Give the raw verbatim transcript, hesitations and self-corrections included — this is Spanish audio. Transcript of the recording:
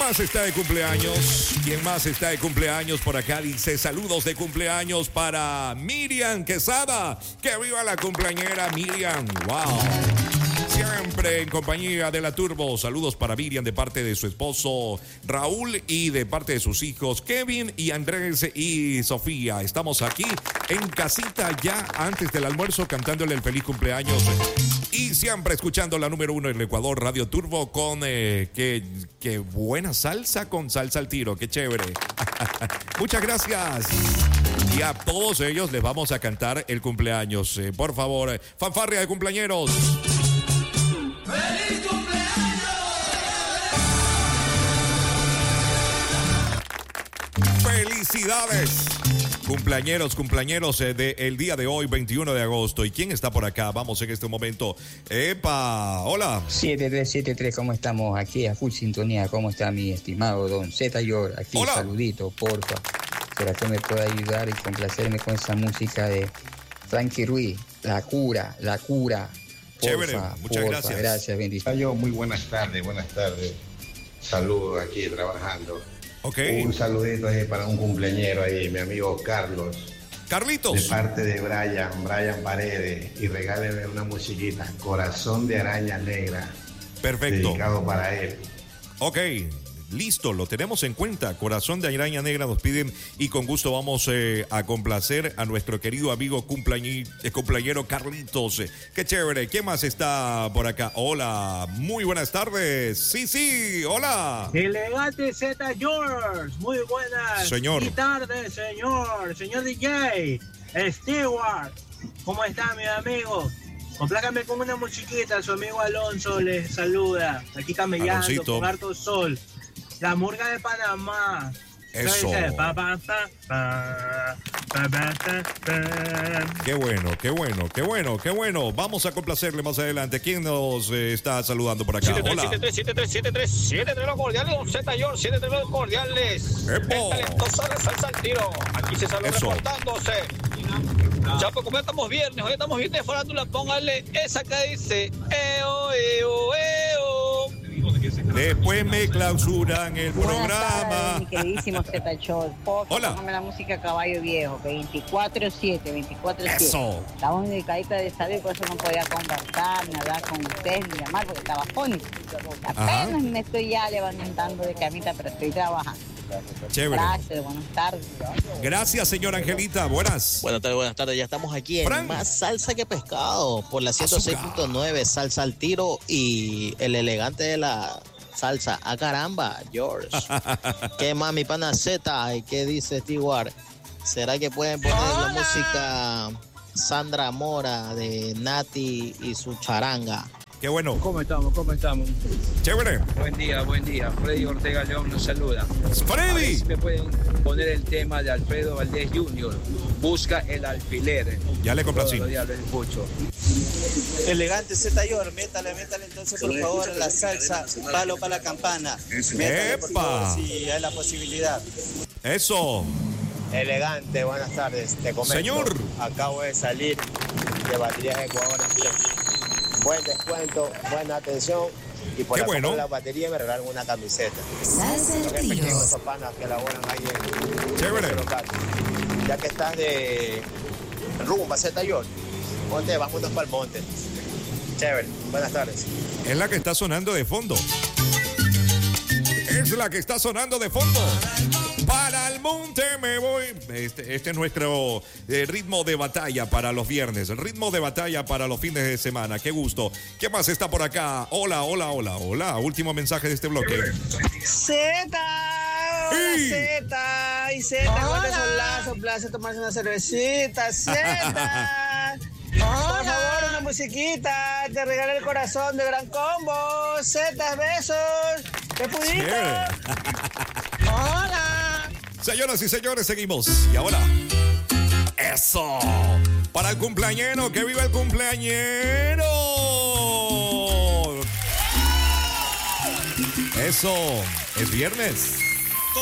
más está de cumpleaños? ¿Quién más está de cumpleaños por acá? Dice saludos de cumpleaños para Miriam Quesada. ¡Que viva la cumpleañera Miriam! ¡Wow! Siempre en compañía de la Turbo. Saludos para Miriam de parte de su esposo Raúl y de parte de sus hijos Kevin y Andrés y Sofía. Estamos aquí en casita ya antes del almuerzo cantándole el feliz cumpleaños. Y siempre escuchando la número uno en el Ecuador, Radio Turbo, con eh, qué, qué buena salsa con salsa al tiro, qué chévere. Muchas gracias. Y a todos ellos les vamos a cantar el cumpleaños. Eh, por favor, fanfarria de cumpleañeros. ¡Feliz cumpleaños! ¡Felicidades! Cumpleañeros, cumpleañeros eh, del día de hoy, veintiuno de agosto. ¿Y quién está por acá? Vamos en este momento. ¡Epa! ¡Hola! siete tres siete tres, ¿cómo estamos? Aquí a full sintonía. ¿Cómo está mi estimado don Z Yor? Aquí, Hola. saludito, porfa. ¿Será que me puede ayudar y complacerme con esa música de Frankie Ruiz? La cura, la cura. Porfa, Chévere, muchas porfa. gracias. Gracias, bendiciones. Yo, muy buenas tardes, buenas tardes. Saludos aquí trabajando. Ok. Un saludito ahí para un cumpleañero ahí, mi amigo Carlos. Carlitos. De parte de Brian, Brian Paredes. Y regáleme una musiquita, Corazón de Araña Negra. Perfecto. Dedicado para él. Ok. Listo, lo tenemos en cuenta. Corazón de Araña Negra nos piden y con gusto vamos eh, a complacer a nuestro querido amigo cumpleañi, eh, cumpleañero Carlitos. Eh, qué chévere. ¿Quién más está por acá? Hola, muy buenas tardes. Sí, sí, hola. Elegante Z George, muy buenas Señor. y tardes, señor, señor D J, Stewart, ¿cómo está mi amigo? Complácame con una musiquita, su amigo Alonso les saluda, aquí camellando Aloncito. con harto sol. La murga de Panamá. Eso. Dice, pa, pa, pa, pa, pa, pa, pa, pa. Qué bueno, qué bueno, qué bueno, qué bueno. Vamos a complacerle más adelante. ¿Quién nos eh, está saludando por acá? siete tres Hola. siete tres siete tres siete tres siete tres los cordiales, don Z George, siete tres los cordiales. ¡Epo! El talentoso de salsa al tiro. Aquí se saluda Eso. reportándose. Ya, pues como estamos viernes, hoy estamos viernes de farándula, póngale esa que dice eo, eo, eo. Después me clausuran el Buenas programa. tardes, mi queridísimo Z Show. Porfa, Hola. póngame la música Caballo Viejo, veinticuatro siete, veinticuatro siete. Eso. Estaba en dedicadita de salud, por eso no podía conversar, ni hablar con usted, ni llamar, porque estaba fónico. Ajá. Apenas me estoy ya levantando de camita, pero estoy trabajando. Chévere. Gracias, buenas tardes. Gracias, señora Angelita. Buenas. Buenas tardes, buenas tardes. Ya estamos aquí en Fran. Más Salsa que Pescado por la ciento seis punto nueve, Salsa al Tiro y el elegante de la salsa. ¡Ah, caramba, George! ¿Qué más, mi pana Z? ¿Y qué dice Stewart? ¿Será que pueden poner la música Sandra Mora de Nati y su charanga? Qué bueno. ¿Cómo estamos? ¿Cómo estamos? Chévere. Buen día, buen día. Freddy Ortega León nos saluda. Freddy. Si me pueden poner el tema de Alfredo Valdés junior Busca el alfiler. Ya le complací. Todos los días lo escucho. Elegante Z Yor, métale, métale entonces por favor la salsa, palo para la campana. Métale por ¡Epa! favor si hay la posibilidad. Eso. Elegante, buenas tardes. Te comento. Señor. Acabo de salir de Baterías Ecuador. Buen descuento, buena atención. Y por Qué la bueno. compra de la batería me regalaron una camiseta. Salsa al Son tiro. efectivos esos panas que laboran ahí en Chévere. ese local. Ya que estás de rumba, Z York, ponte, vámonos para el monte. Chévere, buenas tardes. Es la que está sonando de fondo. Es la que está sonando de fondo. Para el monte me voy. Este, este es nuestro eh, ritmo de batalla para los viernes. El ritmo de batalla para los fines de semana. Qué gusto. ¿Qué más está por acá? Hola, hola, hola, hola. Último mensaje de este bloque. Z, hola Sí. Z, y Z, aguanta esos lazos, plaza tomarse una cervecita, Z. Por favor, una musiquita, te regala el corazón de Gran Combo, Z, besos, te pudiste. Chévere. Hola. Señoras y señores, seguimos. Y ahora, eso. Para el cumpleañero, que viva el cumpleañero. Eso, es viernes.